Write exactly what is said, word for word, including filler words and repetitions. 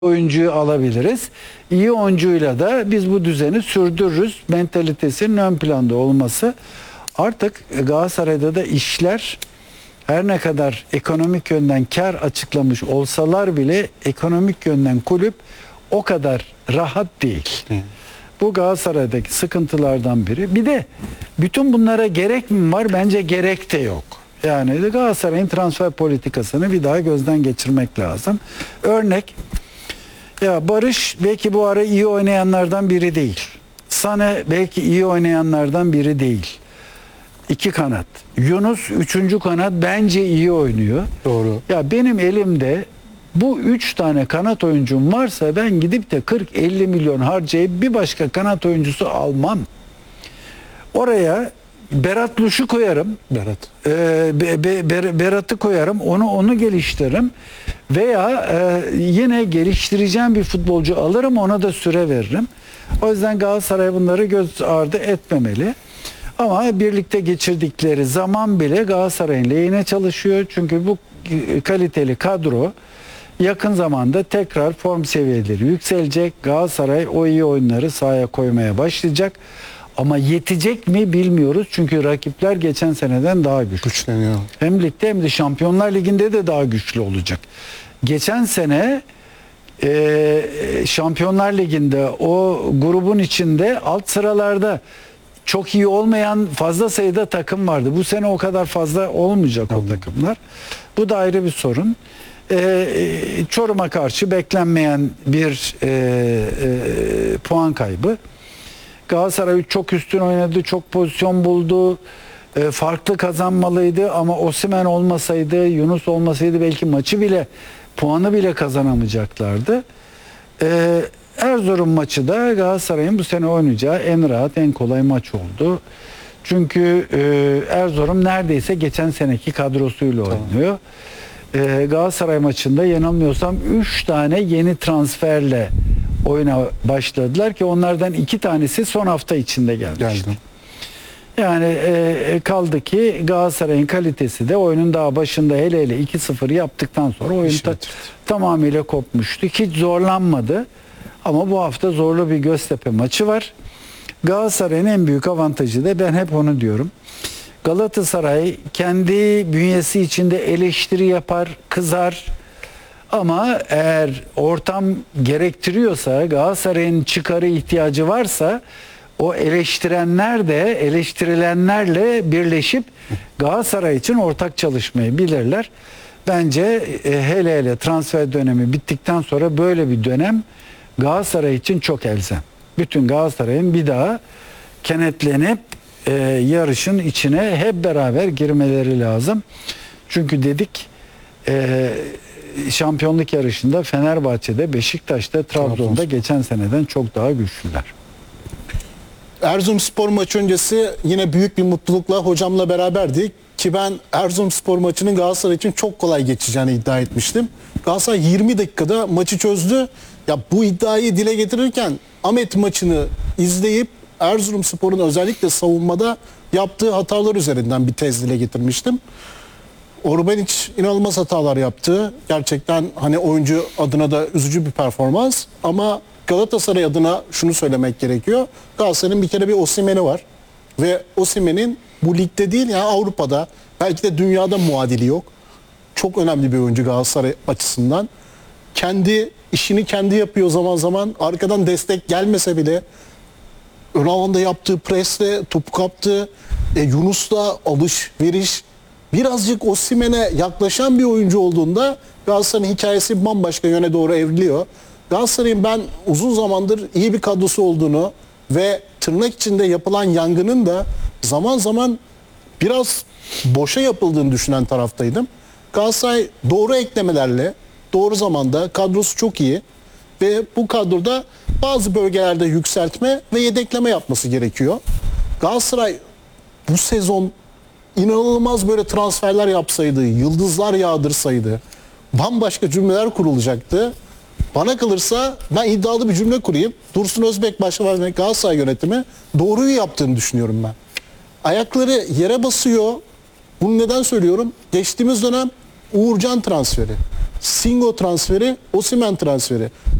oyuncuyu alabiliriz. İyi oyuncuyla da biz bu düzeni sürdürürüz. Mentalitesinin ön planda olması. Artık Galatasaray'da da işler her ne kadar ekonomik yönden kar açıklamış olsalar bile ekonomik yönden kulüp o kadar rahat değil. Hı. Bu Galatasaray'daki sıkıntılardan biri. Bir de bütün bunlara gerek mi var? Bence gerek de yok. Yani Galatasaray'ın transfer politikasını bir daha gözden geçirmek lazım. Örnek, ya Barış belki bu ara iyi oynayanlardan biri değil. Sane belki iyi oynayanlardan biri değil. İki kanat. Yunus üçüncü kanat bence iyi oynuyor. Doğru. Ya benim elimde bu üç tane kanat oyuncum varsa ben gidip de kırk elli milyon harcayıp bir başka kanat oyuncusu almam. Oraya Berat Luş'u koyarım. Berat. Ee, Be, Be, Be, Berat'ı koyarım. Onu onu geliştiririm. Veya e, yine geliştireceğim bir futbolcu alırım. Ona da süre veririm. O yüzden Galatasaray bunları göz ardı etmemeli. Ama birlikte geçirdikleri zaman bile Galatasaray'ın lehine çalışıyor. Çünkü bu kaliteli kadro yakın zamanda tekrar form seviyeleri yükselecek. Galatasaray o iyi oyunları sahaya koymaya başlayacak. Ama yetecek mi bilmiyoruz. Çünkü rakipler geçen seneden daha güçlü. Güçleniyor. Hem ligde hem de Şampiyonlar Ligi'nde de daha güçlü olacak. Geçen sene e, Şampiyonlar Ligi'nde o grubun içinde alt sıralarda çok iyi olmayan fazla sayıda takım vardı. Bu sene o kadar fazla olmayacak o takımlar. Bu da ayrı bir sorun. E, Çorum'a karşı beklenmeyen bir e, e, puan kaybı. Galatasaray çok üstün oynadı, çok pozisyon buldu. E, farklı kazanmalıydı ama Osimhen olmasaydı, Yunus olmasaydı belki maçı bile, puanı bile kazanamayacaklardı. E, Erzurum maçı da Galatasaray'ın bu sene oynayacağı en rahat, en kolay maç oldu. Çünkü e, Erzurum neredeyse geçen seneki kadrosuyla oynuyor. E, Galatasaray maçında yanılmıyorsam üç tane yeni transferle oyuna başladılar ki onlardan iki tanesi son hafta içinde gelmişti. Geldim. Yani e, kaldı ki Galatasaray'ın kalitesi de oyunun daha başında hele hele iki sıfır yaptıktan sonra oyun ta, tamamıyla kopmuştu. Hiç zorlanmadı. Ama bu hafta zorlu bir Göztepe maçı var. Galatasaray'ın en büyük avantajı da ben hep onu diyorum. Galatasaray kendi bünyesi içinde eleştiri yapar, kızar. Ama eğer ortam gerektiriyorsa, Galatasaray'ın çıkarı ihtiyacı varsa o eleştirenler de eleştirilenlerle birleşip Galatasaray için ortak çalışmayı bilirler. Bence e, hele hele transfer dönemi bittikten sonra böyle bir dönem Galatasaray için çok elzem. Bütün Galatasaray'ın bir daha kenetlenip e, yarışın içine hep beraber girmeleri lazım. Çünkü dedik e, şampiyonluk yarışında Fenerbahçe'de, Beşiktaş'ta, Trabzon'da geçen seneden çok daha güçlüler. Erzurumspor maçı öncesi yine büyük bir mutlulukla hocamla beraberdik ki ben Erzurumspor maçının Galatasaray için çok kolay geçeceğini iddia etmiştim. Galatasaray yirmi dakikada maçı çözdü. Ya bu iddiayı dile getirirken Ahmet maçını izleyip Erzurumspor'un özellikle savunmada yaptığı hatalar üzerinden bir tez dile getirmiştim. Orbanic inanılmaz hatalar yaptı. Gerçekten hani oyuncu adına da üzücü bir performans. Ama Galatasaray adına şunu söylemek gerekiyor. Galatasaray'ın bir kere bir Osimhen'i var. Ve Osimhen'in bu ligde değil yani Avrupa'da belki de dünyada muadili yok. Çok önemli bir oyuncu Galatasaray açısından. Kendi işini kendi yapıyor zaman zaman. Arkadan destek gelmese bile ön alanda yaptığı presle topu kaptı. E, Yunus'la alışveriş birazcık Osimhen'e yaklaşan bir oyuncu olduğunda Galatasaray'ın hikayesi bambaşka yöne doğru evriliyor. Galatasaray'ın ben uzun zamandır iyi bir kadrosu olduğunu ve tırnak içinde yapılan yangının da zaman zaman biraz boşa yapıldığını düşünen taraftaydım. Galatasaray doğru eklemelerle, doğru zamanda kadrosu çok iyi ve bu kadroda bazı bölgelerde yükseltme ve yedekleme yapması gerekiyor. Galatasaray bu sezon inanılmaz böyle transferler yapsaydı, yıldızlar yağdırsaydı bambaşka cümleler kurulacaktı. Bana kalırsa ben iddialı bir cümle kurayım. Dursun Özbek başkanı Galatasaray yönetimi doğruyu yaptığını düşünüyorum ben. Ayakları yere basıyor. Bunu neden söylüyorum? Geçtiğimiz dönem Uğurcan transferi. Singo transferi, Osimhen transferi.